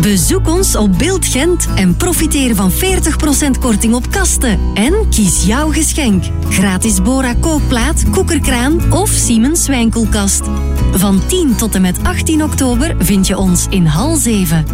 Bezoek ons op Beeld Gent en profiteer van 40% korting op kasten. En kies jouw geschenk. Gratis Bora kookplaat, koekerkraan of Siemens wijnkoelkast. Van 10 tot en met 18 oktober vind je ons in hal 7.